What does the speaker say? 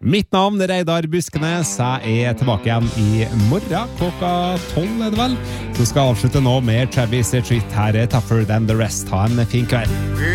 Mitt navn er Reidar Buskenes. Jeg tilbake igjen i morgen klokka 12 det vel. Så skal jeg avslutte nå med Travis Tritt. Her Tougher Than The Rest. Ha en fin kveld.